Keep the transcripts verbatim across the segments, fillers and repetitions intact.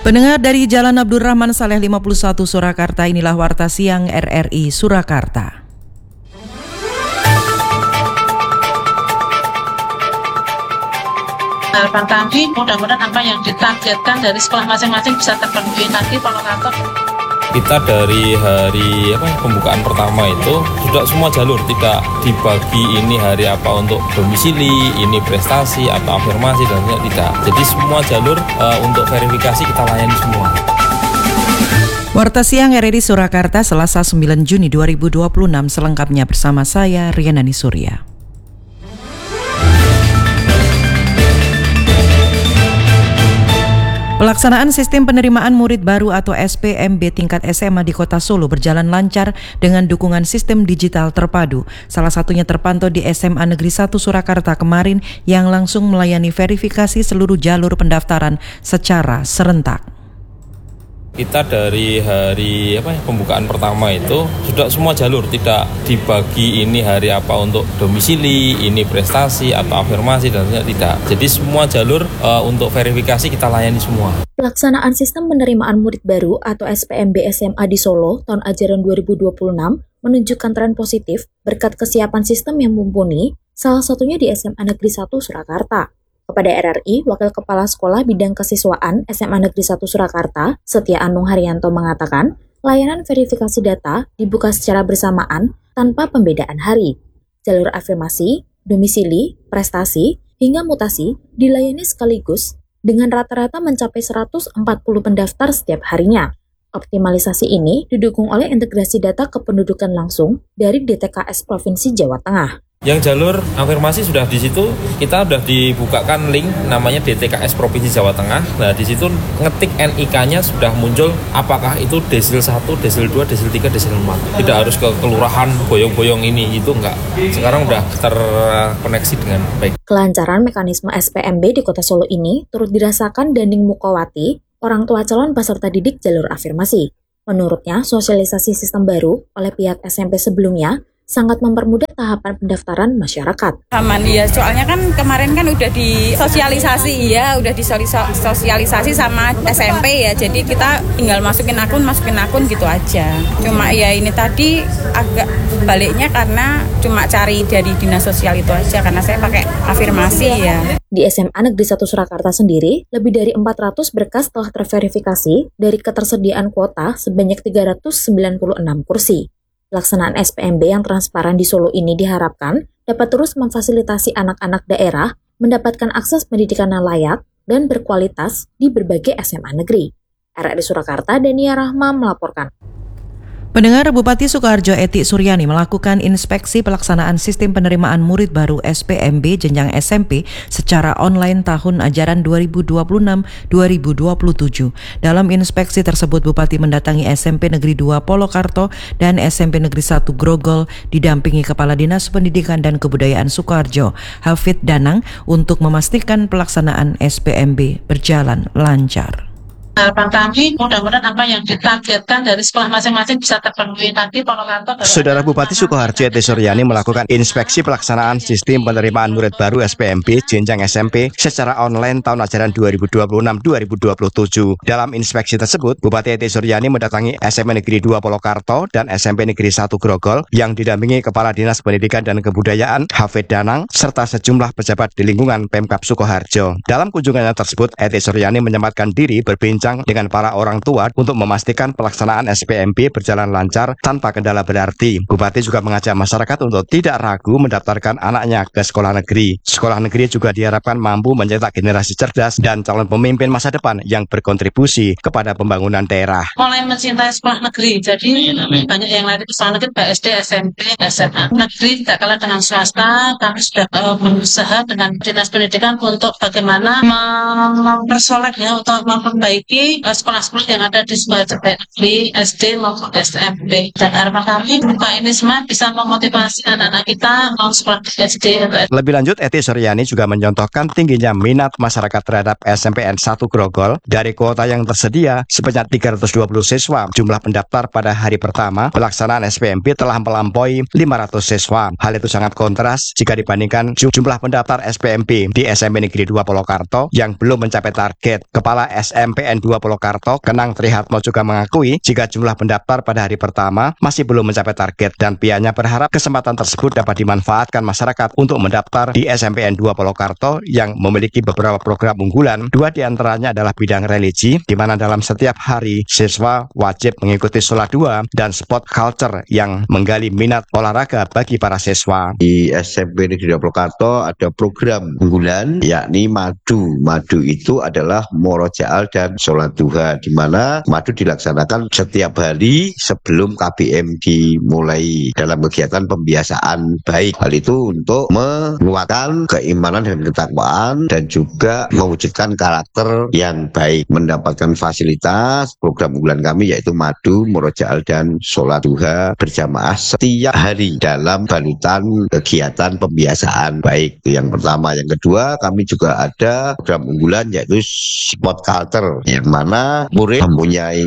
Pendengar dari Jalan Abdurrahman Saleh lima puluh satu Surakarta, inilah Warta Siang R R I Surakarta. Harapan kami mudah-mudahan apa yang ditargetkan dari sekolah masing-masing bisa terpenuhi nanti kalau kantor. Kita dari hari apa, pembukaan pertama itu sudah semua jalur, tidak dibagi ini hari apa untuk domisili, ini prestasi atau afirmasi dan tidak. Jadi semua jalur uh, untuk verifikasi kita layani semua. Warta Siang R R I Surakarta Selasa sembilan Juni dua ribu dua puluh enam, selengkapnya bersama saya Rianani Surya. Pelaksanaan sistem penerimaan murid baru atau S P M B tingkat S M A di Kota Solo berjalan lancar dengan dukungan sistem digital terpadu. Salah satunya terpantau di S M A Negeri satu Surakarta kemarin yang langsung melayani verifikasi seluruh jalur pendaftaran secara serentak. Kita dari hari apa, pembukaan pertama itu sudah semua jalur, tidak dibagi ini hari apa untuk domisili, ini prestasi atau afirmasi dan tidak. Jadi semua jalur uh, untuk verifikasi kita layani semua. Pelaksanaan sistem penerimaan murid baru atau S P M B S M A di Solo tahun ajaran dua ribu dua puluh enam menunjukkan tren positif berkat kesiapan sistem yang mumpuni, salah satunya di S M A Negeri satu Surakarta. Kepada R R I, Wakil Kepala Sekolah Bidang Kesiswaan S M A Negeri satu Surakarta, Setia Anung Haryanto mengatakan, layanan verifikasi data dibuka secara bersamaan tanpa pembedaan hari. Jalur afirmasi, domisili, prestasi, hingga mutasi dilayani sekaligus dengan rata-rata mencapai seratus empat puluh pendaftar setiap harinya. Optimalisasi ini didukung oleh integrasi data kependudukan langsung dari D T K S Provinsi Jawa Tengah. Yang jalur afirmasi sudah di situ, kita sudah dibukakan link namanya D T K S Provinsi Jawa Tengah. Nah, di situ ngetik N I K-nya sudah muncul apakah itu desil satu, desil dua, desil tiga, desil empat. Tidak harus ke kelurahan boyong-boyong ini, itu enggak. Sekarang sudah terkoneksi dengan baik. Kelancaran mekanisme S P M B di Kota Solo ini turut dirasakan Daning Mukawati, orang tua calon peserta didik jalur afirmasi. Menurutnya, sosialisasi sistem baru oleh pihak S M P sebelumnya sangat mempermudah tahapan pendaftaran masyarakat. Aman ya, soalnya kan kemarin kan udah disosialisasi ya, udah disosialisasi sama S M P ya, jadi kita tinggal masukin akun, masukin akun gitu aja. Cuma ya ini tadi agak baliknya karena cuma cari dari dinas sosial itu aja, karena saya pakai afirmasi ya. Di S M A Negeri satu Surakarta sendiri, lebih dari empat ratus berkas telah terverifikasi dari ketersediaan kuota sebanyak tiga ratus sembilan puluh enam kursi. Pelaksanaan S P M B yang transparan di Solo ini diharapkan dapat terus memfasilitasi anak-anak daerah mendapatkan akses pendidikan yang layak dan berkualitas di berbagai S M A negeri. R R I Surakarta, Dania Rahma melaporkan. Pendengar, Bupati Sukoharjo Eti Suryani melakukan inspeksi pelaksanaan sistem penerimaan murid baru S P M B jenjang S M P secara online tahun ajaran dua ribu dua puluh enam dua ribu dua puluh tujuh. Dalam inspeksi tersebut, Bupati mendatangi S M P Negeri dua Polokarto dan S M P Negeri satu Grogol didampingi Kepala Dinas Pendidikan dan Kebudayaan Sukoharjo, Hafid Danang, untuk memastikan pelaksanaan S P M B berjalan lancar. Harapan kami mudah-mudahan apa yang ditargetkan dari sekolah masing-masing bisa terpenuhi nanti Polokarto. Saudara Bupati Sukoharjo Eti Suryani melakukan inspeksi pelaksanaan sistem penerimaan murid baru S P M B jenjang S M P secara online tahun ajaran dua ribu dua puluh enam dua ribu dua puluh tujuh. Dalam inspeksi tersebut, Bupati Eti Suryani mendatangi S M P Negeri dua Polokarto dan S M P Negeri satu Grogol yang didampingi Kepala Dinas Pendidikan dan Kebudayaan Hafid Danang serta sejumlah pejabat di lingkungan Pemkab Sukoharjo. Dalam kunjungannya tersebut, Eti Suryani menyempatkan diri berbincang dengan para orang tua untuk memastikan pelaksanaan S P M B berjalan lancar tanpa kendala berarti. Bupati juga mengajak masyarakat untuk tidak ragu mendaftarkan anaknya ke sekolah negeri. Sekolah negeri juga diharapkan mampu mencetak generasi cerdas dan calon pemimpin masa depan yang berkontribusi kepada pembangunan daerah. Mulai mencintai sekolah negeri, jadi banyak yang lari ke sekolah negeri, B S D, S M P, S M A. Negeri tidak kalah dengan swasta, kami sudah uh, berusaha dengan Dinas Pendidikan untuk bagaimana mempersolek ya, untuk memperbaiki sekolah-sekolah yang ada di Sukoharjo negeri, S D maupun S M P. Dan harapan kami buka ini semua bisa memotivasi anak-anak kita mau sekolah di S D. Lebih lanjut, Eti Suryani juga mencontohkan tingginya minat masyarakat terhadap S M P N satu Grogol. Dari kuota yang tersedia sebanyak tiga ratus dua puluh siswa, jumlah pendaftar pada hari pertama pelaksanaan S P M B telah melampaui lima ratus siswa. Hal itu sangat kontras jika dibandingkan jumlah pendaftar S P M B di S M P Negeri dua Polokarto yang belum mencapai target. Kepala S M P N dua Purwokerto, Kenang Trihatmo juga mengakui jika jumlah pendaftar pada hari pertama masih belum mencapai target dan pihaknya berharap kesempatan tersebut dapat dimanfaatkan masyarakat untuk mendaftar di S M P N dua Purwokerto yang memiliki beberapa program unggulan. Dua diantaranya adalah bidang religi, di mana dalam setiap hari siswa wajib mengikuti sholat dua dan sport culture yang menggali minat olahraga bagi para siswa. Di S M P Negeri dua Purwokerto ada program unggulan yakni madu. Madu itu adalah murojaah dan sholat duha, di mana madu dilaksanakan setiap hari sebelum K B M dimulai dalam kegiatan pembiasaan baik. Hal itu untuk menguatkan keimanan dan ketakwaan dan juga mewujudkan karakter yang baik. Mendapatkan fasilitas program unggulan kami yaitu madu, murojaah dan sholat duha berjamaah setiap hari dalam balutan kegiatan pembiasaan baik. Itu yang pertama. Yang kedua, kami juga ada program unggulan yaitu sport culture, yang mana murid mempunyai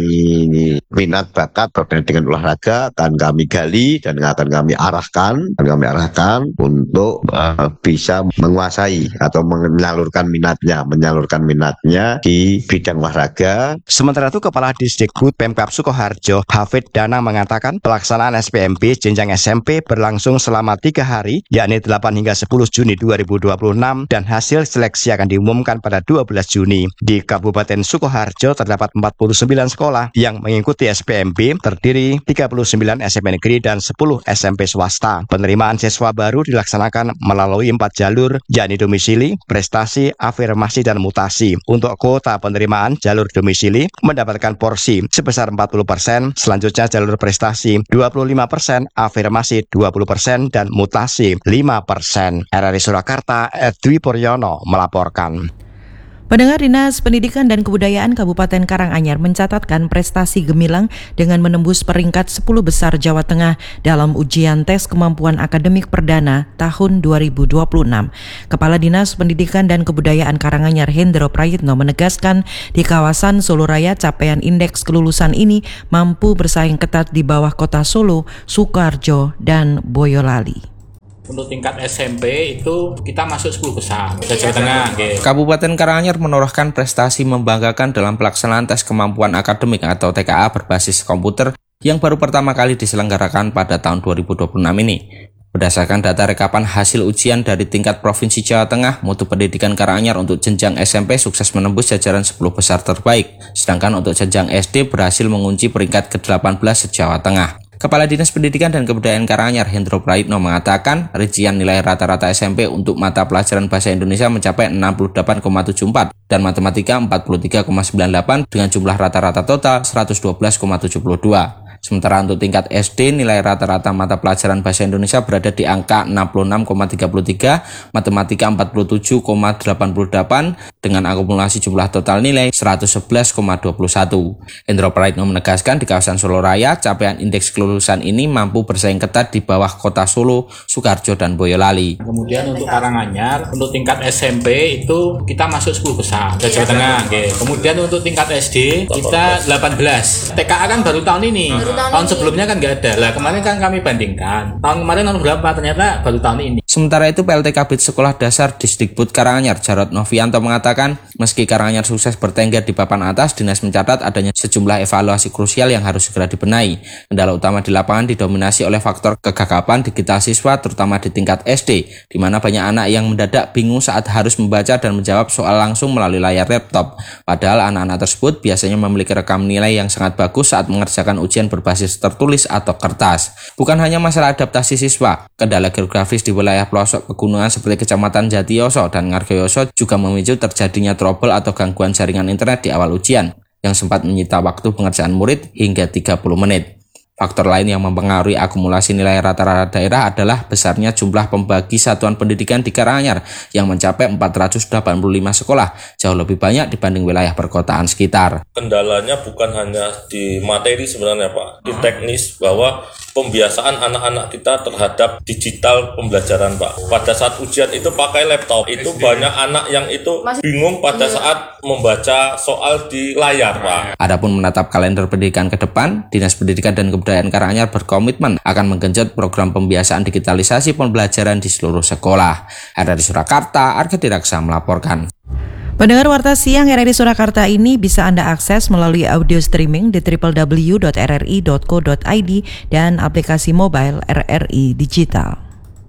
minat bakat berkaitan dengan olahraga akan kami gali dan akan kami arahkan akan kami arahkan untuk uh, bisa menguasai atau menyalurkan minatnya menyalurkan minatnya di bidang olahraga. Sementara itu, Kepala Disdikbud Pemkab Sukoharjo, Hafid Danang, mengatakan pelaksanaan S P M B jenjang S M P berlangsung selama tiga hari, yakni delapan hingga sepuluh Juni dua ribu dua puluh enam, dan hasil seleksi akan diumumkan pada dua belas Juni. Di Kabupaten Sukoharjo terdapat empat puluh sembilan sekolah yang mengikuti S P M B, terdiri tiga puluh sembilan S M P negeri dan sepuluh S M P swasta. Penerimaan siswa baru dilaksanakan melalui empat jalur, yakni domisili, prestasi, afirmasi, dan mutasi. Untuk kuota penerimaan jalur domisili mendapatkan porsi sebesar empat puluh persen, selanjutnya jalur prestasi dua puluh lima persen, afirmasi dua puluh persen, dan mutasi lima persen. R R I Surakarta, Edwi Puryono melaporkan. Pendengar, Dinas Pendidikan dan Kebudayaan Kabupaten Karanganyar mencatatkan prestasi gemilang dengan menembus peringkat sepuluh besar Jawa Tengah dalam ujian tes kemampuan akademik perdana tahun dua ribu dua puluh enam. Kepala Dinas Pendidikan dan Kebudayaan Karanganyar Hendro Prayitno menegaskan di kawasan Solo Raya capaian indeks kelulusan ini mampu bersaing ketat di bawah kota Solo, Sukoharjo, dan Boyolali. Untuk tingkat S M P itu kita masuk sepuluh besar Jawa Tengah. Okay. Kabupaten Karanganyar menorehkan prestasi membanggakan dalam pelaksanaan tes kemampuan akademik atau T K A berbasis komputer yang baru pertama kali diselenggarakan pada tahun dua ribu dua puluh enam ini. Berdasarkan data rekapan hasil ujian dari tingkat Provinsi Jawa Tengah, mutu pendidikan Karanganyar untuk jenjang S M P sukses menembus jajaran sepuluh besar terbaik, sedangkan untuk jenjang S D berhasil mengunci peringkat ke delapan belas se-Jawa Tengah. Kepala Dinas Pendidikan dan Kebudayaan Karanganyar Hendro Prayitno mengatakan rincian nilai rata-rata S M P untuk mata pelajaran Bahasa Indonesia mencapai enam puluh delapan koma tujuh empat dan Matematika empat puluh tiga koma sembilan delapan dengan jumlah rata-rata total seratus dua belas koma tujuh dua. Sementara untuk tingkat S D, nilai rata-rata mata pelajaran Bahasa Indonesia berada di angka enam puluh enam koma tiga tiga, Matematika empat puluh tujuh koma delapan delapan, dengan akumulasi jumlah total nilai seratus sebelas koma dua satu. Hendro Prayitno menegaskan di kawasan Solo Raya, capaian indeks kelulusan ini mampu bersaing ketat di bawah kota Solo, Sukoharjo, dan Boyolali. Kemudian untuk Karanganyar, untuk tingkat S M P itu kita masuk sepuluh besar Jawa Tengah. Okay. Kemudian untuk tingkat S D kita delapan belas. T K A kan baru tahun ini. Tahun sebelumnya kan nggak ada. Lah kemarin kan kami bandingkan. Tahun kemarin tahun berapa, ternyata baru tahun ini. Sementara itu, P L T Kabid Sekolah Dasar Disdikbud Karanganyar Jarod Novianto mengatakan, meski Karanganyar sukses bertengger di papan atas, Dinas mencatat adanya sejumlah evaluasi krusial yang harus segera dibenahi. Kendala utama di lapangan didominasi oleh faktor kegagapan digital siswa, terutama di tingkat S D, di mana banyak anak yang mendadak bingung saat harus membaca dan menjawab soal langsung melalui layar laptop. Padahal anak-anak tersebut biasanya memiliki rekam nilai yang sangat bagus saat mengerjakan ujian berbasis tertulis atau kertas. Bukan hanya masalah adaptasi siswa, kendala geografis di wilayah pelosok pegunungan seperti Kecamatan Jatiyoso dan Ngargoyoso juga memicu terjadinya trouble atau gangguan jaringan internet di awal ujian, yang sempat menyita waktu pengerjaan murid hingga tiga puluh menit. Faktor lain yang mempengaruhi akumulasi nilai rata-rata daerah adalah besarnya jumlah pembagi satuan pendidikan di Karanganyar yang mencapai empat ratus delapan puluh lima sekolah, jauh lebih banyak dibanding wilayah perkotaan sekitar. Kendalanya bukan hanya di materi sebenarnya Pak, di teknis, bahwa pembiasaan anak-anak kita terhadap digital pembelajaran Pak. Pada saat ujian itu pakai laptop, itu banyak anak yang itu bingung pada saat membaca soal di layar Pak. Adapun menatap kalender pendidikan ke depan, Dinas Pendidikan dan Kebudayaan Karanganyar berkomitmen akan menggenjot program pembiasaan digitalisasi pembelajaran di seluruh sekolah. R R I Surakarta, Arga Diraksa melaporkan. Pendengar Warta Siang R R I Surakarta ini bisa Anda akses melalui audio streaming di w w w dot r r i dot co dot i d dan aplikasi mobile R R I Digital.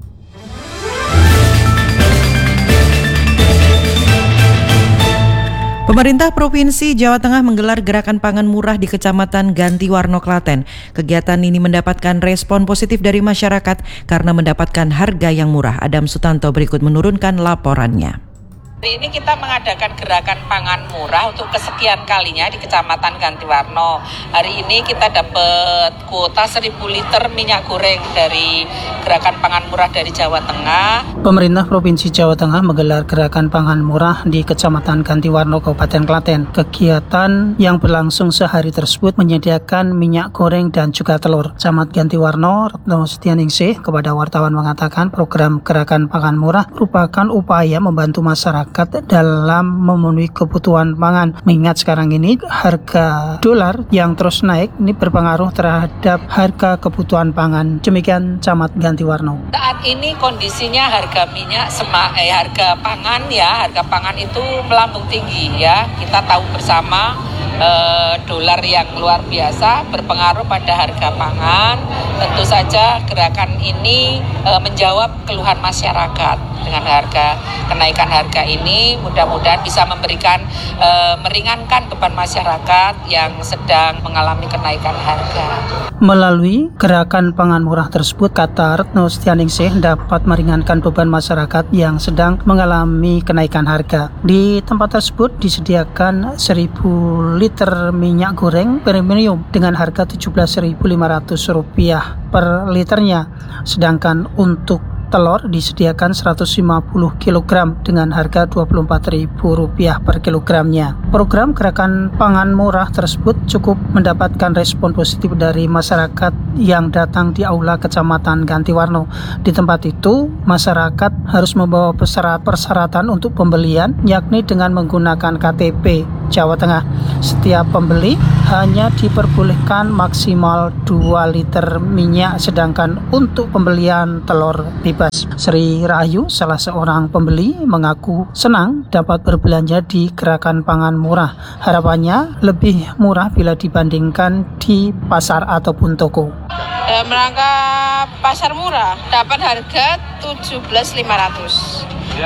Pemerintah Provinsi Jawa Tengah menggelar gerakan pangan murah di Kecamatan Gantiwarno, Klaten. Kegiatan ini mendapatkan respon positif dari masyarakat karena mendapatkan harga yang murah. Adam Sutanto berikut menurunkan laporannya. Hari ini kita mengadakan gerakan pangan murah untuk kesekian kalinya di Kecamatan Gantiwarno. Hari ini kita dapat kuota seribu liter minyak goreng dari gerakan pangan murah dari Jawa Tengah. Pemerintah Provinsi Jawa Tengah menggelar gerakan pangan murah di Kecamatan Gantiwarno, Kabupaten Klaten. Kegiatan yang berlangsung sehari tersebut menyediakan minyak goreng dan juga telur. Camat Gantiwarno, Retno Setianingsih, kepada wartawan mengatakan program gerakan pangan murah merupakan upaya membantu masyarakat dalam memenuhi kebutuhan pangan. Mengingat sekarang ini harga dolar yang terus naik ini berpengaruh terhadap harga kebutuhan pangan. Demikian Camat Gantiwarno. Saat ini kondisinya harga minyak sema, eh, harga pangan ya, harga pangan itu melambung tinggi ya. Kita tahu bersama eh, dolar yang luar biasa berpengaruh pada harga pangan. Tentu saja gerakan ini eh, menjawab keluhan masyarakat dengan harga kenaikan harga ini. Mudah-mudahan bisa memberikan eh, meringankan beban masyarakat yang sedang mengalami kenaikan harga. Melalui gerakan pangan murah tersebut, kata Retno Setianingsih, dapat meringankan beban masyarakat yang sedang mengalami kenaikan harga. Di tempat tersebut disediakan seribu liter minyak goreng premium dengan harga tujuh belas ribu lima ratus rupiah per liternya. Sedangkan untuk telur disediakan seratus lima puluh kilogram dengan harga dua puluh empat ribu rupiah per kilogramnya. Program gerakan pangan murah tersebut cukup mendapatkan respon positif dari masyarakat yang datang di aula Kecamatan Gantiwarno. Di tempat itu, masyarakat harus membawa persyaratan untuk pembelian, yakni dengan menggunakan K T P Jawa Tengah. Setiap pembeli hanya diperbolehkan maksimal dua liter minyak, sedangkan untuk pembelian telur bebas. Sri Rahayu, salah seorang pembeli, mengaku senang dapat berbelanja di gerakan pangan murah. Harapannya lebih murah bila dibandingkan di pasar ataupun toko. Dalam rangka pasar murah dapat harga tujuh belas ribu lima ratus.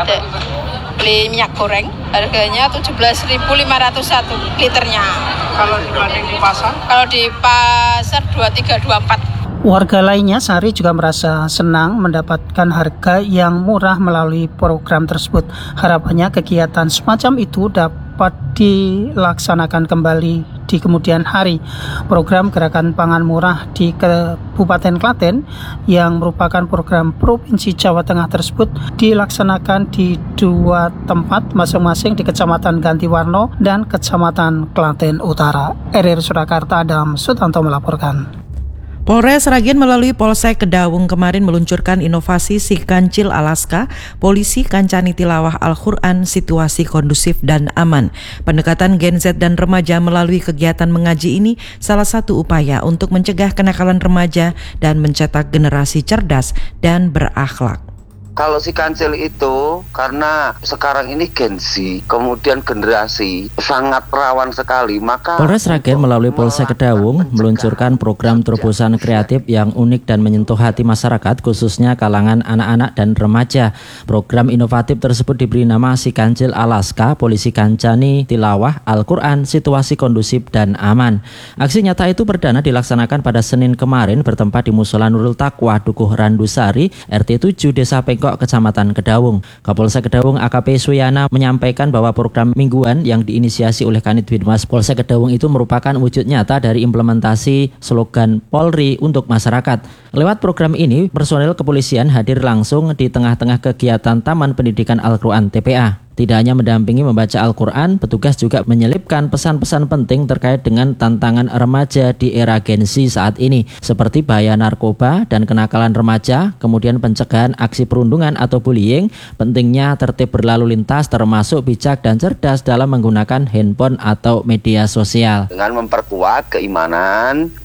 Beli minyak goreng harganya tujuh belas ribu lima ratus satu liternya. Kalau dibanding di pasar? Kalau di pasar dua puluh tiga dua puluh empat. Warga lainnya sehari juga merasa senang mendapatkan harga yang murah melalui program tersebut. Harapannya kegiatan semacam itu dapat dilaksanakan kembali di kemudian hari. Program gerakan pangan murah di Kabupaten Klaten yang merupakan program Provinsi Jawa Tengah tersebut dilaksanakan di dua tempat masing-masing di Kecamatan Gantiwarno dan Kecamatan Klaten Utara. R R I Surakarta, Adam Sutanto melaporkan. Polres Sragen melalui Polsek Kedawung kemarin meluncurkan inovasi Si Kancil Alaska, Polisi Kancani Tilawah Al-Quran, Situasi Kondusif dan Aman. Pendekatan Gen Z dan remaja melalui kegiatan mengaji ini salah satu upaya untuk mencegah kenakalan remaja dan mencetak generasi cerdas dan berakhlak. Kalau si kancil itu karena sekarang ini Gen Z, kemudian generasi sangat rawan sekali, maka Polres Sragen melalui Polsek Kedawung meluncurkan program terobosan kreatif yang unik dan menyentuh hati masyarakat, khususnya kalangan anak-anak dan remaja. Program inovatif tersebut diberi nama Si Kancil Alaska, Polisi Kancani Tilawah Al-Quran, Situasi Kondusif dan Aman. Aksi nyata itu perdana dilaksanakan pada Senin kemarin bertempat di Musola Nurul Taqwa, Dukuh Randusari, R T tujuh, Desa Pengkok, Kecamatan Kedawung. Kapolsek Kedawung A K P Suyana menyampaikan bahwa program mingguan yang diinisiasi oleh Kanit Widmas Polsek Kedawung itu merupakan wujud nyata dari implementasi slogan Polri untuk masyarakat. Lewat program ini, personel kepolisian hadir langsung di tengah-tengah kegiatan Taman Pendidikan Al-Quran T P A. Tidak hanya mendampingi membaca Al-Quran, petugas juga menyelipkan pesan-pesan penting terkait dengan tantangan remaja di era Gen Z saat ini, seperti bahaya narkoba dan kenakalan remaja, kemudian pencegahan aksi perundungan atau bullying, pentingnya tertib berlalu lintas termasuk bijak dan cerdas dalam menggunakan handphone atau media sosial. Dengan memperkuat keimanan,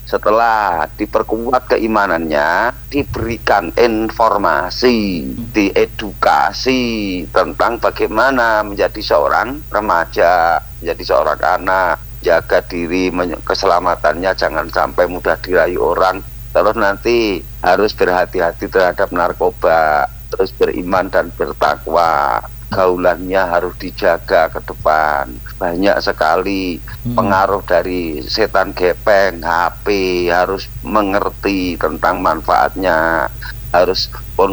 Setelah diperkuat keimanannya, diberikan informasi, diedukasi tentang bagaimana menjadi seorang remaja, menjadi seorang anak, jaga diri, keselamatannya jangan sampai mudah dirayu orang, terus nanti harus berhati-hati terhadap narkoba, terus beriman dan bertakwa. Gaulannya harus dijaga ke depan. Banyak sekali hmm. pengaruh dari setan gepeng, H P, harus mengerti tentang manfaatnya, harus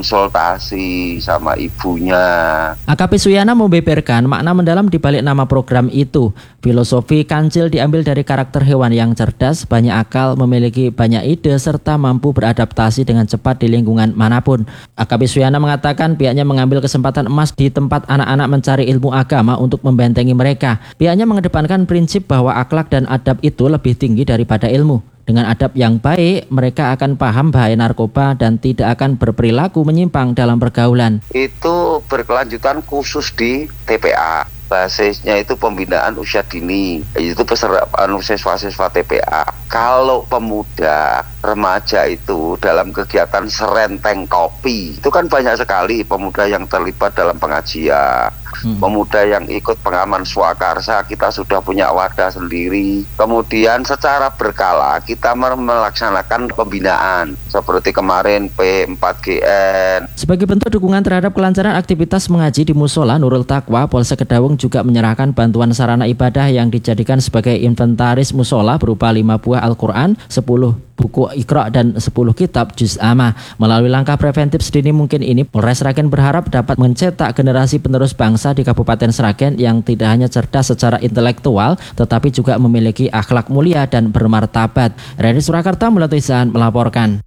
konsultasi sama ibunya. A K P Suyana membeberkan makna mendalam di balik nama program itu. Filosofi kancil diambil dari karakter hewan yang cerdas, banyak akal, memiliki banyak ide, serta mampu beradaptasi dengan cepat di lingkungan manapun. A K P Suyana mengatakan pihaknya mengambil kesempatan emas di tempat anak-anak mencari ilmu agama untuk membentengi mereka. Pihaknya mengedepankan prinsip bahwa akhlak dan adab itu lebih tinggi daripada ilmu. Dengan adab yang baik, mereka akan paham bahaya narkoba dan tidak akan berperilaku menyimpang dalam pergaulan. Itu berkelanjutan khusus di T P A. Basisnya itu pembinaan usia dini, itu peserta siswa-siswa T P A. Kalau pemuda, remaja itu dalam kegiatan serenteng kopi, itu kan banyak sekali pemuda yang terlibat dalam pengajian. Hmm. Pemuda yang ikut pengaman swakarsa, kita sudah punya wadah sendiri. Kemudian secara berkala kita melaksanakan pembinaan seperti kemarin P empat G N. Sebagai bentuk dukungan terhadap kelancaran aktivitas mengaji di Musola Nurul Taqwa, Polsek Kedawung juga menyerahkan bantuan sarana ibadah yang dijadikan sebagai inventaris musola berupa lima buah Al-Quran, sepuluh buku Iqra dan sepuluh kitab Juz Amma. Melalui langkah preventif sedini mungkin ini, Polres Sragen berharap dapat mencetak generasi penerus bangsa di Kabupaten Sragen yang tidak hanya cerdas secara intelektual, tetapi juga memiliki akhlak mulia dan bermartabat. Reni Surakarta Mulatisan melaporkan.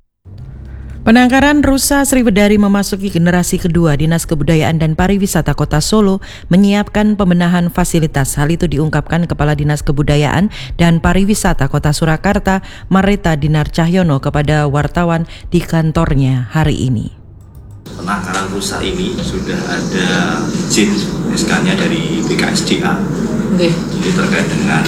Penangkaran rusa Sriwedari memasuki generasi kedua. Dinas Kebudayaan dan Pariwisata Kota Solo menyiapkan pembenahan fasilitas. Hal itu diungkapkan Kepala Dinas Kebudayaan dan Pariwisata Kota Surakarta, Marita Dinar Cahyono, kepada wartawan di kantornya hari ini. Penangkaran rusa ini sudah ada izin S K-nya dari B K S D A. Okay. Jadi terkait dengan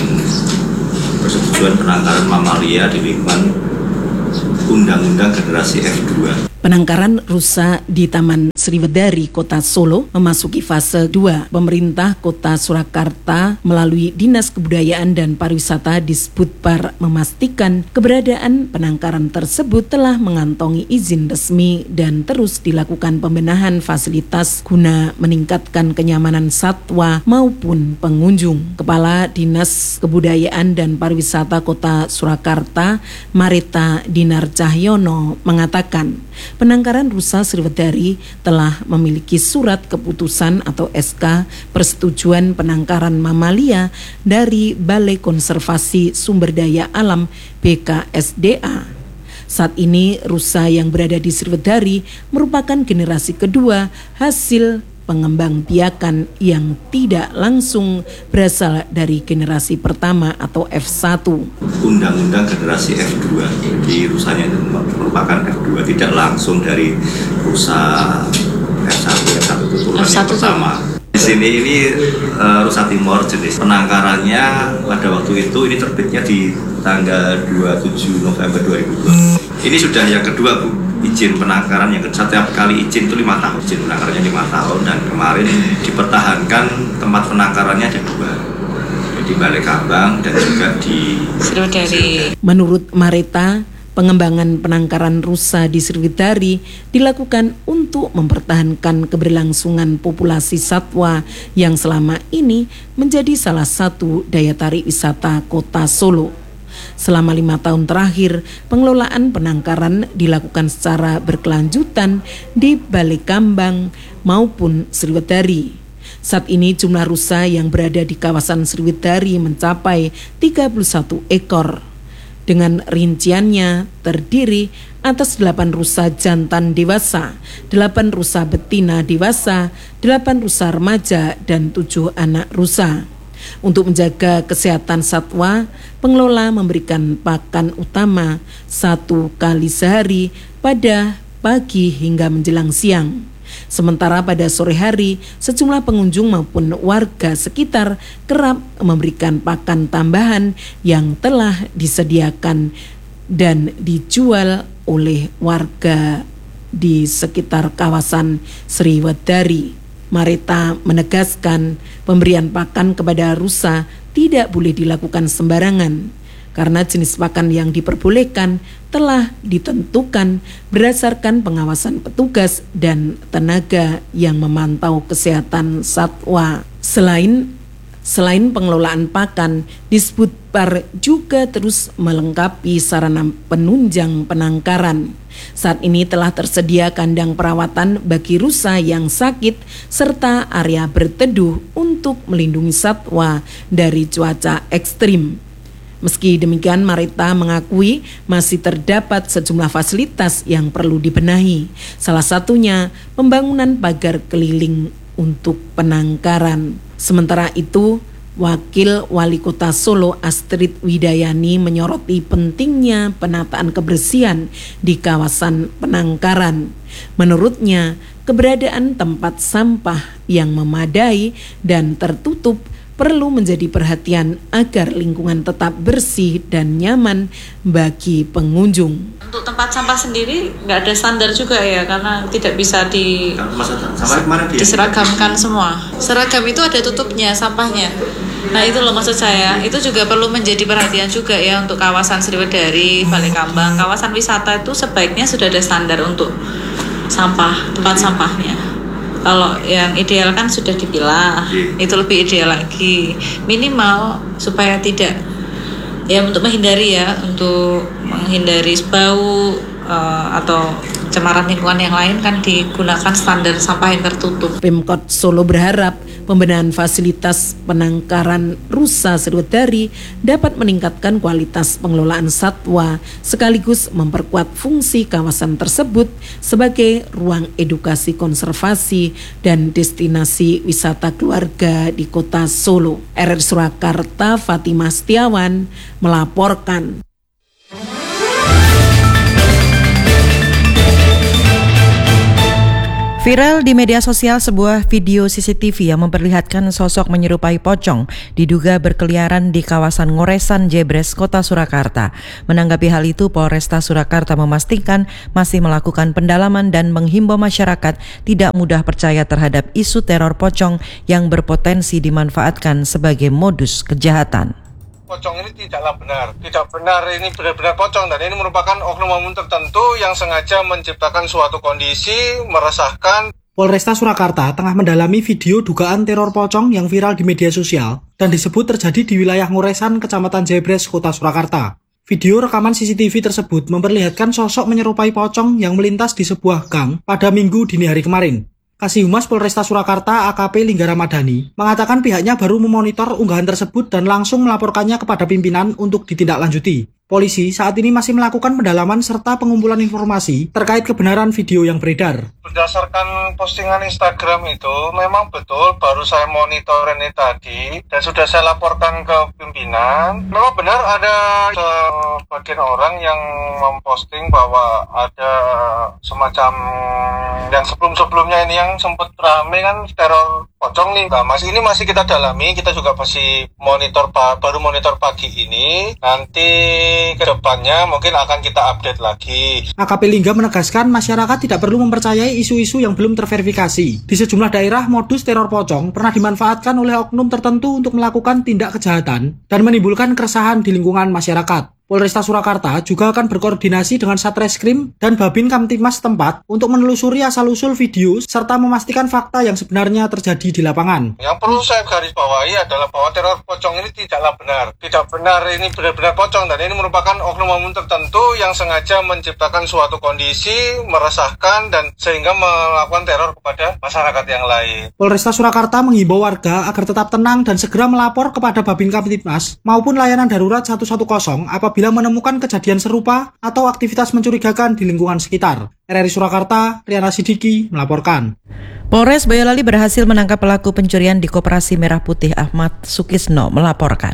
persetujuan penangkaran mamalia di lingkungan Undang-Undang Generasi F dua. Penangkaran rusa di Taman Sriwedari Kota Solo memasuki fase dua. Pemerintah Kota Surakarta melalui Dinas Kebudayaan dan Pariwisata Disbudpar memastikan keberadaan penangkaran tersebut telah mengantongi izin resmi dan terus dilakukan pembenahan fasilitas guna meningkatkan kenyamanan satwa maupun pengunjung. Kepala Dinas Kebudayaan dan Pariwisata Kota Surakarta, Marita Dinar Cahyono, mengatakan penangkaran rusa Sriwedari telah memiliki surat keputusan atau S K persetujuan penangkaran mamalia dari Balai Konservasi Sumber Daya Alam B K S D A. Saat ini rusa yang berada di Sriwedari merupakan generasi kedua hasil pengembang biakan yang tidak langsung berasal dari generasi pertama atau F satu. Undang-Undang Generasi F dua, jadi rusanya itu merupakan F dua, tidak langsung dari rusa F satu. F satu itu turunan yang pertama. Di sini ini uh, rusa Timor jenis. Penangkarannya pada waktu itu ini terbitnya di tanggal dua puluh tujuh November dua ribu dua. Ini sudah yang kedua, Bu. Izin penangkaran yang setiap kali izin itu lima tahun, izin penangkarannya lima tahun, dan kemarin dipertahankan tempat penangkarannya ada dua, di Balai Kambang dan juga di Sriwedari. Menurut Marita, pengembangan penangkaran rusa di Sriwedari dilakukan untuk mempertahankan keberlangsungan populasi satwa yang selama ini menjadi salah satu daya tarik wisata Kota Solo. Selama lima tahun terakhir, pengelolaan penangkaran dilakukan secara berkelanjutan di Balai Kambang maupun Sriwedari. Saat ini jumlah rusa yang berada di kawasan Sriwedari mencapai tiga puluh satu ekor. Dengan rinciannya terdiri atas delapan rusa jantan dewasa, delapan rusa betina dewasa, delapan rusa remaja, dan tujuh anak rusa. Untuk menjaga kesehatan satwa, pengelola memberikan pakan utama satu kali sehari pada pagi hingga menjelang siang. Sementara pada sore hari, sejumlah pengunjung maupun warga sekitar kerap memberikan pakan tambahan yang telah disediakan dan dijual oleh warga di sekitar kawasan Sriwedari. Marita menegaskan pemberian pakan kepada rusa tidak boleh dilakukan sembarangan karena jenis pakan yang diperbolehkan telah ditentukan berdasarkan pengawasan petugas dan tenaga yang memantau kesehatan satwa. Selain Selain pengelolaan pakan, Disbudpar juga terus melengkapi sarana penunjang penangkaran. Saat ini telah tersedia kandang perawatan bagi rusa yang sakit serta area berteduh untuk melindungi satwa dari cuaca ekstrim. Meski demikian, Marita mengakui masih terdapat sejumlah fasilitas yang perlu dibenahi. Salah satunya pembangunan pagar keliling untuk penangkaran. Sementara itu, Wakil Wali Kota Solo Astrid Widayani menyoroti pentingnya penataan kebersihan di kawasan penangkaran. Menurutnya, keberadaan tempat sampah yang memadai dan tertutup perlu menjadi perhatian agar lingkungan tetap bersih dan nyaman bagi pengunjung. Untuk tempat sampah sendiri nggak ada standar juga ya, karena tidak bisa di diseragamkan semua. Seragam itu ada tutupnya sampahnya. Nah itu loh maksud saya, itu juga perlu menjadi perhatian juga ya untuk kawasan Sriwedari, Balekambang, kawasan wisata itu sebaiknya sudah ada standar untuk sampah, tempat sampahnya. Kalau yang ideal kan sudah dipilah, itu lebih ideal lagi. Minimal supaya tidak, ya untuk menghindari ya, untuk menghindari bau uh, atau cemaran lingkungan yang lain kan digunakan standar sampah yang tertutup. Pemkot Solo berharap pembenahan fasilitas penangkaran rusa Sriwedari dapat meningkatkan kualitas pengelolaan satwa sekaligus memperkuat fungsi kawasan tersebut sebagai ruang edukasi konservasi dan destinasi wisata keluarga di kota Solo. R R Surakarta, Fatimah Setiawan melaporkan. Viral di media sosial sebuah video C C T V yang memperlihatkan sosok menyerupai pocong diduga berkeliaran di kawasan Ngoresan Jebres, Kota Surakarta. Menanggapi hal itu, Polresta Surakarta memastikan masih melakukan pendalaman dan menghimbau masyarakat tidak mudah percaya terhadap isu teror pocong yang berpotensi dimanfaatkan sebagai modus kejahatan. Pocong ini tidaklah benar, tidak benar ini benar-benar pocong, dan ini merupakan oknum-oknum tertentu yang sengaja menciptakan suatu kondisi meresahkan. Polresta Surakarta tengah mendalami video dugaan teror pocong yang viral di media sosial dan disebut terjadi di wilayah Ngoresan, Kecamatan Jebres, Kota Surakarta. Video rekaman C C T V tersebut memperlihatkan sosok menyerupai pocong yang melintas di sebuah gang pada Minggu dini hari kemarin. Kasih Humas Polresta Surakarta A K P Lingga Ramadhani mengatakan pihaknya baru memonitor unggahan tersebut dan langsung melaporkannya kepada pimpinan untuk ditindaklanjuti. Polisi saat ini masih melakukan pendalaman serta pengumpulan informasi terkait kebenaran video yang beredar. Berdasarkan postingan Instagram itu memang betul baru saya monitor ini tadi dan sudah saya laporkan ke pimpinan. Memang benar ada sebagian orang yang memposting bahwa ada semacam yang sebelum-sebelumnya ini yang sempat rame kan teror pocong nih. Nah, Mas, ini masih kita dalami, kita juga masih monitor baru monitor pagi ini. Nanti kedepannya mungkin akan kita update lagi. A K P Lingga menegaskan masyarakat tidak perlu mempercayai isu-isu yang belum terverifikasi. Di sejumlah daerah modus teror pocong pernah dimanfaatkan oleh oknum tertentu untuk melakukan tindak kejahatan dan menimbulkan keresahan di lingkungan masyarakat. Polresta Surakarta juga akan berkoordinasi dengan Satreskrim dan Babin Kamtibmas setempat untuk menelusuri asal-usul video serta memastikan fakta yang sebenarnya terjadi di lapangan. Yang perlu saya garis bawahi adalah bahwa teror pocong ini tidaklah benar. Tidak benar ini benar-benar pocong, dan ini merupakan oknum-oknum tertentu yang sengaja menciptakan suatu kondisi meresahkan dan sehingga melakukan teror kepada masyarakat yang lain. Polresta Surakarta menghimbau warga agar tetap tenang dan segera melapor kepada Babin Kamtibmas maupun layanan darurat seratus sepuluh apabila bila menemukan kejadian serupa atau aktivitas mencurigakan di lingkungan sekitar. R R I Surakarta, Riana Sidiki melaporkan. Polres Boyolali berhasil menangkap pelaku pencurian di Koperasi Merah Putih. Ahmad Sukisno melaporkan.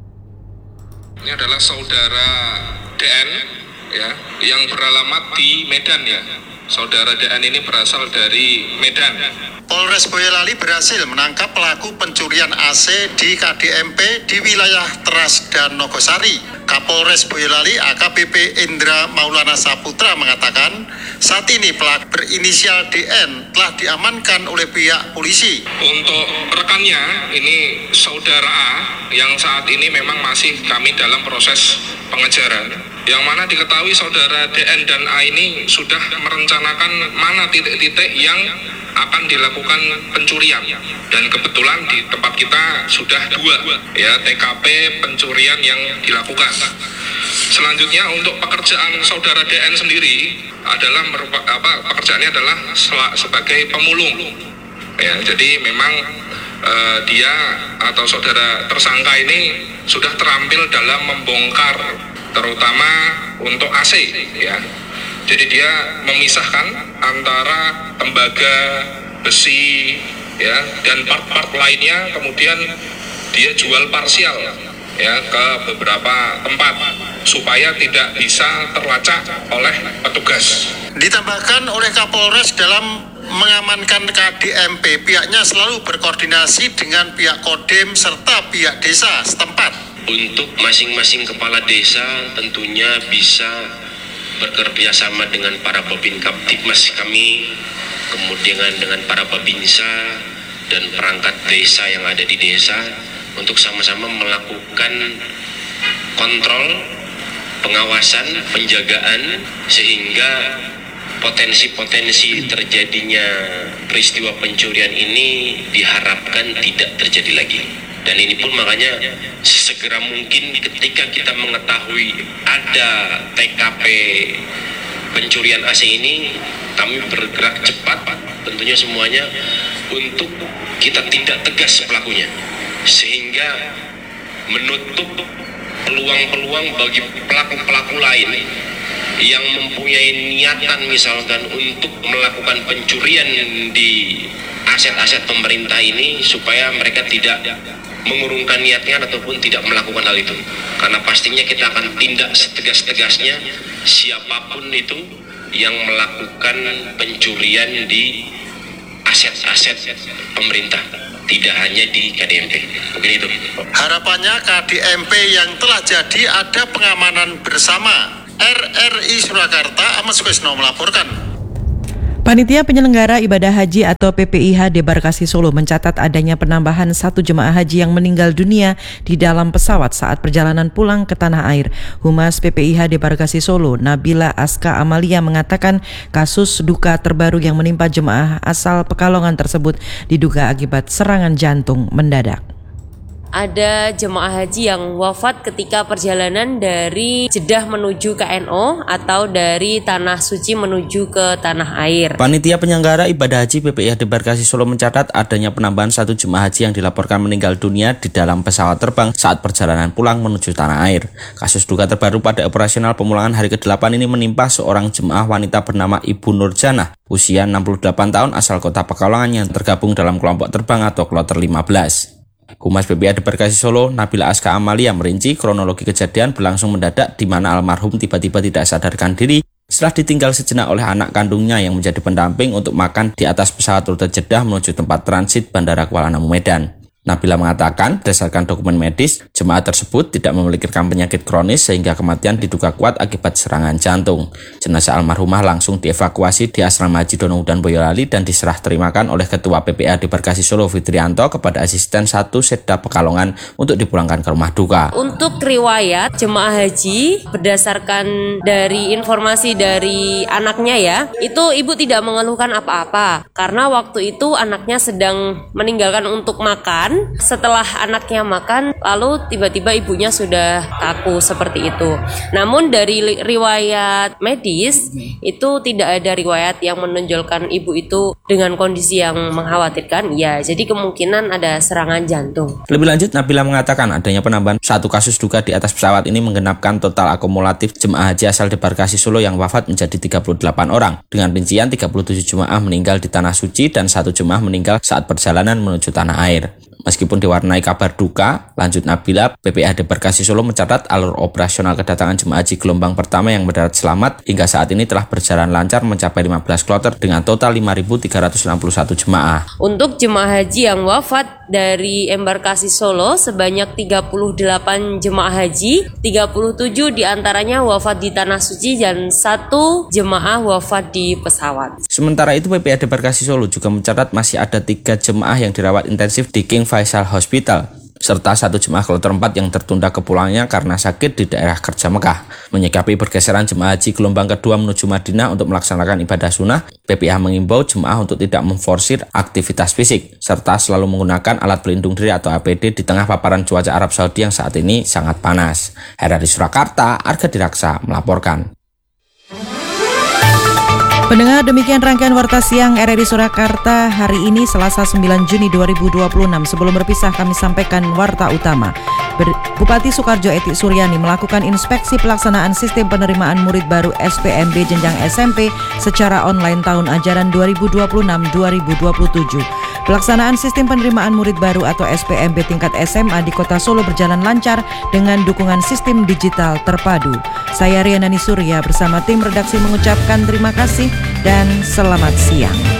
Ini adalah saudara D N ya, yang beralamat di Medan ya. Saudara D N ini berasal dari Medan. Polres Boyolali berhasil menangkap pelaku pencurian A C di K D M P di wilayah Teras dan Nogosari. Kapolres Boyolali A K B P Indra Maulana Saputra mengatakan saat ini pelaku berinisial D N telah diamankan oleh pihak polisi. Untuk rekannya ini saudara A yang saat ini memang masih kami dalam proses pengejaran, yang mana diketahui saudara D N dan A ini sudah merencanakan mana titik-titik yang akan dilakukan pencurian, dan kebetulan di tempat kita sudah dua ya T K P pencurian yang dilakukan. Selanjutnya untuk pekerjaan saudara D N sendiri adalah merupakan apa pekerjaannya adalah sebagai pemulung ya, jadi memang eh, dia atau saudara tersangka ini sudah terampil dalam membongkar terutama untuk A C ya. Jadi dia memisahkan antara tembaga, besi, ya, dan part-part lainnya, kemudian dia jual parsial ya ke beberapa tempat supaya tidak bisa terlacak oleh petugas. Ditambahkan oleh Kapolres dalam mengamankan K D M P, pihaknya selalu berkoordinasi dengan pihak Kodim serta pihak desa setempat. Untuk masing-masing kepala desa tentunya bisa bekerja sama dengan para Babin Kaptipmas kami, kemudian dengan para Babinsa dan perangkat desa yang ada di desa untuk sama-sama melakukan kontrol, pengawasan, penjagaan sehingga potensi-potensi terjadinya peristiwa pencurian ini diharapkan tidak terjadi lagi. Dan ini pun makanya sesegera mungkin ketika kita mengetahui ada T K P pencurian A C ini, kami bergerak cepat tentunya semuanya untuk kita tidak tegas pelakunya, sehingga menutup peluang-peluang bagi pelaku-pelaku lain yang mempunyai niatan misalkan untuk melakukan pencurian di aset-aset pemerintah ini, supaya mereka tidak mengurungkan niatnya ataupun tidak melakukan hal itu, karena pastinya kita akan tindak setegas-tegasnya siapapun itu yang melakukan pencurian di aset-aset pemerintah, tidak hanya di K D M P. Mungkin itu. Harapannya K D M P yang telah jadi ada pengamanan bersama. R R I Surakarta, Ahmad Sukesno melaporkan. Panitia Penyelenggara Ibadah Haji atau P P I H Debarkasi Solo mencatat adanya penambahan satu jemaah haji yang meninggal dunia di dalam pesawat saat perjalanan pulang ke tanah air. Humas P P I H Debarkasi Solo, Nabila Aska Amalia, mengatakan kasus duka terbaru yang menimpa jemaah asal Pekalongan tersebut diduga akibat serangan jantung mendadak. Ada jemaah haji yang wafat ketika perjalanan dari Jeddah menuju K N O atau dari Tanah Suci menuju ke tanah air. Panitia Penyelenggara Ibadah Haji P P I H Debarkasi Solo mencatat adanya penambahan satu jemaah haji yang dilaporkan meninggal dunia di dalam pesawat terbang saat perjalanan pulang menuju tanah air. Kasus duka terbaru pada operasional pemulangan hari kedelapan ini menimpa seorang jemaah wanita bernama Ibu Nurjanah, usia enam puluh delapan tahun, asal kota Pekalongan yang tergabung dalam kelompok terbang atau kloter lima belas. Humas P P I H Debarkasi Solo, Nabila Aska Amalia, merinci kronologi kejadian berlangsung mendadak di mana almarhum tiba-tiba tidak sadarkan diri setelah ditinggal sejenak oleh anak kandungnya yang menjadi pendamping untuk makan di atas pesawat rute Jeddah menuju tempat transit Bandara Kuala Namu Medan. Nabila mengatakan berdasarkan dokumen medis, jemaah tersebut tidak memiliki penyakit kronis sehingga kematian diduga kuat akibat serangan jantung. Jenazah almarhumah langsung dievakuasi di Asrama Haji Donohudan Boyolali dan diserah terimakan oleh Ketua P P I H Debarkasi Solo Fitrianto kepada Asisten satu Setda Pekalongan untuk dipulangkan ke rumah duka. Untuk riwayat jemaah haji berdasarkan dari informasi dari anaknya ya, itu ibu tidak mengeluhkan apa-apa karena waktu itu anaknya sedang meninggalkan untuk makan. Setelah anaknya makan, lalu tiba-tiba ibunya sudah kaku seperti itu. Namun dari riwayat medis itu tidak ada riwayat yang menonjolkan ibu itu dengan kondisi yang mengkhawatirkan. Ya, jadi kemungkinan ada serangan jantung. Lebih lanjut, Nabila mengatakan adanya penambahan satu kasus duka di atas pesawat ini menggenapkan total akumulatif jemaah haji asal Debarkasi Solo yang wafat menjadi tiga puluh delapan orang. Dengan rincian tiga puluh tujuh jemaah meninggal di Tanah Suci dan satu jemaah meninggal saat perjalanan menuju tanah air. Meskipun diwarnai kabar duka, lanjut Nabila, B P I H Debarkasi Solo mencatat alur operasional kedatangan jemaah haji gelombang pertama yang mendarat selamat hingga saat ini telah berjalan lancar mencapai lima belas kloter dengan total lima ribu tiga ratus enam puluh satu jemaah. Untuk jemaah haji yang wafat dari embarkasi Solo sebanyak tiga puluh delapan jemaah haji, tiga puluh tujuh diantaranya wafat di Tanah Suci dan satu jemaah wafat di pesawat. Sementara itu B P I H Debarkasi Solo juga mencatat masih ada tiga jemaah yang dirawat intensif di King Faisal Hospital, serta satu jemaah kloter empat yang tertunda kepulangnya karena sakit di daerah kerja Mekah. Menyikapi pergeseran jemaah haji gelombang kedua menuju Madinah untuk melaksanakan ibadah sunnah, B P I H mengimbau jemaah untuk tidak memforsir aktivitas fisik, serta selalu menggunakan alat pelindung diri atau A P D di tengah paparan cuaca Arab Saudi yang saat ini sangat panas. Hera di Surakarta, Arga Diraksa melaporkan. Pendengar, demikian rangkaian Warta Siang R R I Surakarta hari ini Selasa sembilan Juni dua ribu dua puluh enam. Sebelum berpisah kami sampaikan Warta Utama. Ber- Bupati Sukoharjo Eti Suryani melakukan inspeksi pelaksanaan sistem penerimaan murid baru S P M B jenjang S M P secara online tahun ajaran dua ribu dua puluh enam dua ribu dua puluh tujuh. Pelaksanaan sistem penerimaan murid baru atau S P M B tingkat S M A di Kota Solo berjalan lancar dengan dukungan sistem digital terpadu. Saya Rianani Surya bersama tim redaksi mengucapkan terima kasih dan selamat siang.